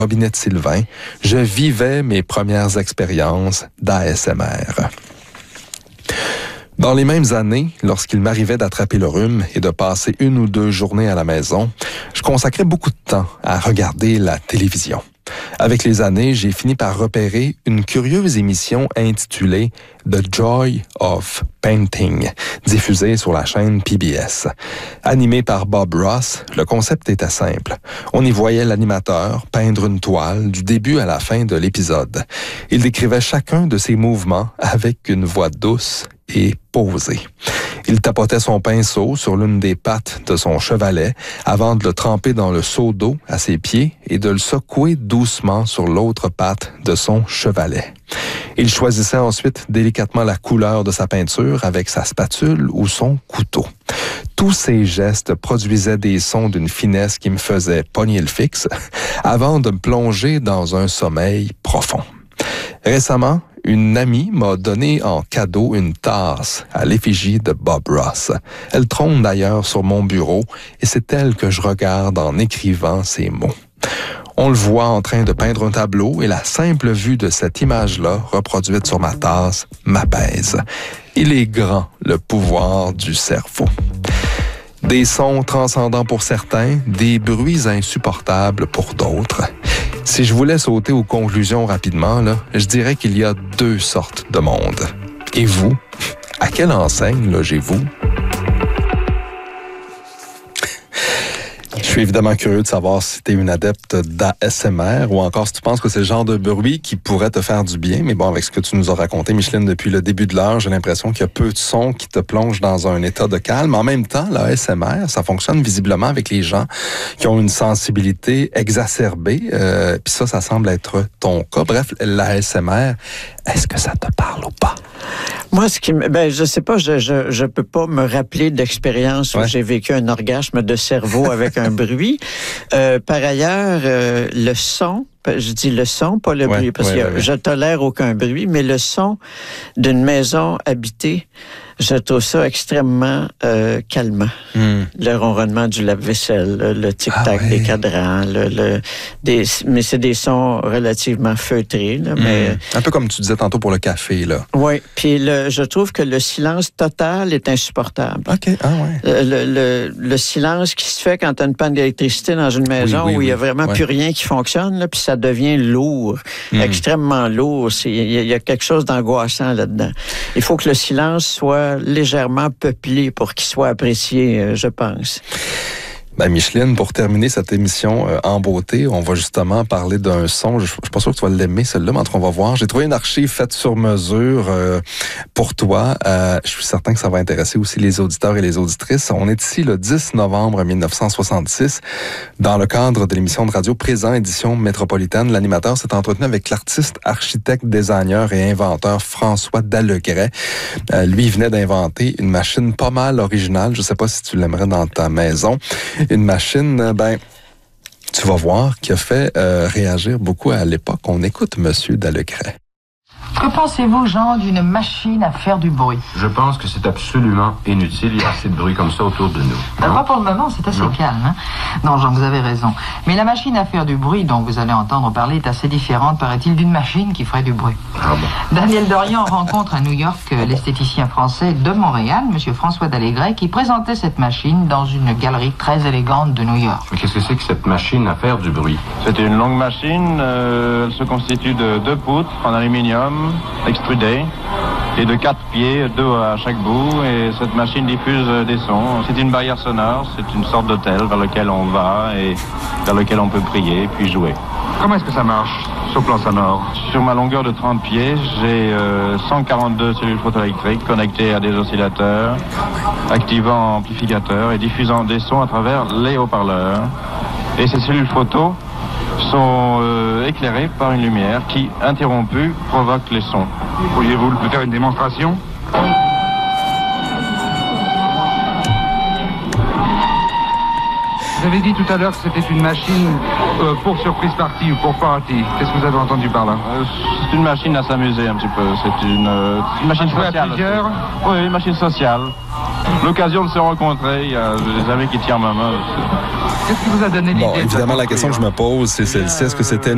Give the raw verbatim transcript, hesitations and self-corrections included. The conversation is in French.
Robinette Sylvain, je vivais mes premières expériences d'A S M R. Dans les mêmes années, lorsqu'il m'arrivait d'attraper le rhume et de passer une ou deux journées à la maison, je consacrais beaucoup de temps à regarder la télévision. Avec les années, j'ai fini par repérer une curieuse émission intitulée The Joy of Painting, diffusée sur la chaîne P B S. Animée par Bob Ross, le concept était simple. On y voyait l'animateur peindre une toile du début à la fin de l'épisode. Il décrivait chacun de ses mouvements avec une voix douce et posée. Il tapotait son pinceau sur l'une des pattes de son chevalet avant de le tremper dans le seau d'eau à ses pieds et de le secouer doucement sur l'autre patte de son chevalet. Il choisissait ensuite délicatement la couleur de sa peinture avec sa spatule ou son couteau. Tous ces gestes produisaient des sons d'une finesse qui me faisait pogner le fixe avant de me plonger dans un sommeil profond. Récemment, une amie m'a donné en cadeau une tasse à l'effigie de Bob Ross. Elle trône d'ailleurs sur mon bureau et c'est elle que je regarde en écrivant ces mots. On le voit en train de peindre un tableau et la simple vue de cette image-là reproduite sur ma tasse m'apaise. Il est grand, le pouvoir du cerveau. Des sons transcendants pour certains, des bruits insupportables pour d'autres. Si je voulais sauter aux conclusions rapidement, là, je dirais qu'il y a deux sortes de monde. Et vous, à quelle enseigne logez-vous? Je suis évidemment curieux de savoir si tu es une adepte d'A S M R ou encore si tu penses que c'est le genre de bruit qui pourrait te faire du bien. Mais bon, avec ce que tu nous as raconté, Micheline, depuis le début de l'heure, j'ai l'impression qu'il y a peu de sons qui te plongent dans un état de calme. En même temps, l'A S M R, ça fonctionne visiblement avec les gens qui ont une sensibilité exacerbée. Euh, Puis ça, ça semble être ton cas. Bref, l'A S M R, est-ce que ça te parle ou pas? Moi, ce qui me, ben, je sais pas, je, je, je peux pas me rappeler d'expérience ouais. où j'ai vécu un orgasme de cerveau avec un bruit. Euh, par ailleurs, euh, le son, je dis le son, pas le ouais, bruit, parce ouais, que ouais, ouais. je tolère aucun bruit, mais le son d'une maison habitée, je trouve ça extrêmement euh, calmant. Mm. Le ronronnement du lave-vaisselle, le, le tic-tac ah ouais. des cadrans, le, le, des, mais c'est des sons relativement feutrés. Là, mm. mais, un peu comme tu disais tantôt pour le café. Là. Oui, puis le, je trouve que le silence total est insupportable. OK, ah ouais. Le, le, le silence qui se fait quand tu as une panne d'électricité dans une maison oui, oui, où il n'y a vraiment ouais. plus rien qui fonctionne, là, puis ça devient lourd, mm. extrêmement lourd. Il y, y a quelque chose d'angoissant là-dedans. Il faut que le silence soit légèrement peuplé pour qu'il soit apprécié, je pense. Ben Micheline, pour terminer cette émission euh, en beauté, on va justement parler d'un son. Je, je suis pas sûr que tu vas l'aimer, celle-là, mais en tout cas, on va voir. J'ai trouvé une archive faite sur mesure euh, pour toi. Euh, je suis certain que ça va intéresser aussi les auditeurs et les auditrices. On est ici le dix novembre mille neuf cent soixante-six, dans le cadre de l'émission de radio Présent, édition métropolitaine. L'animateur s'est entretenu avec l'artiste, architecte, designer et inventeur François Dallegret. Euh, lui, il venait d'inventer une machine pas mal originale. Je sais pas si tu l'aimerais dans ta maison. Une machine, ben, tu vas voir, qui a fait euh, réagir beaucoup à l'époque. On écoute Monsieur Dallegret. Que pensez-vous, Jean, d'une machine à faire du bruit? Je pense que c'est absolument inutile. Il y a assez de bruit comme ça autour de nous. D'abord, pour le moment, c'est assez non. calme. Hein? Non, Jean, vous avez raison. Mais la machine à faire du bruit dont vous allez entendre parler est assez différente, paraît-il, d'une machine qui ferait du bruit. Ah bon. Daniel Dorian rencontre à New York l'esthéticien français de Montréal, M. François Dallegret, qui présentait cette machine dans une galerie très élégante de New York. Mais qu'est-ce que c'est que cette machine à faire du bruit? C'est une longue machine. Euh, elle se constitue de deux poutres en aluminium extrudé et de quatre pieds, deux à chaque bout, et cette machine diffuse des sons. C'est une barrière sonore, c'est une sorte d'hôtel vers lequel on va et vers lequel on peut prier puis jouer. Comment est-ce que ça marche sur le plan sonore? Sur ma longueur de trente pieds, j'ai euh, cent quarante-deux cellules photoélectriques connectées à des oscillateurs, activant amplificateurs et diffusant des sons à travers les haut-parleurs. Et ces cellules photo sont euh, éclairées par une lumière qui, interrompue, provoque les sons. Pourriez-vous nous faire une démonstration? Vous avez dit tout à l'heure que c'était une machine euh, pour surprise party ou pour party. Qu'est-ce que vous avez entendu par là? euh, C'est une machine à s'amuser un petit peu. C'est une, euh, une machine sociale. À plusieurs? Oui, une machine sociale. L'occasion de se rencontrer, il y a des amis qui tiennent ma main. Qu'est-ce qui vous a donné l'idée? Bon, évidemment, la question que je me pose, c'est celle-ci. Est-ce que c'était